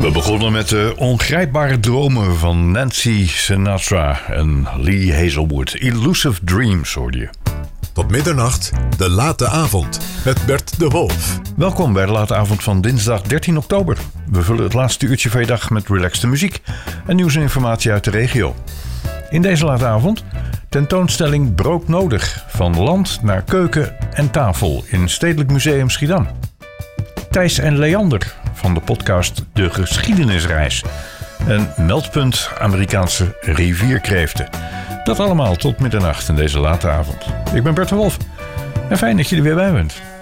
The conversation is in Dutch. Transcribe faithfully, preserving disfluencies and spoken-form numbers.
We begonnen met de ongrijpbare dromen van Nancy Sinatra en Lee Hazelwood. Elusive Dreams hoorde je. Tot middernacht, de late avond met Bert de Wolf. Welkom bij de late avond van dinsdag dertien oktober. We vullen het laatste uurtje van je dag met relaxte muziek en nieuws en informatie uit de regio. In deze late avond tentoonstelling Broodnodig, van land naar keuken en tafel in Stedelijk Museum Schiedam. Thijs en Leander van de podcast De Geschiedenisreis. Een meldpunt Amerikaanse rivierkreeften. Dat allemaal tot middernacht in deze late avond. Ik ben Bert de Wolf en fijn dat je er weer bij bent.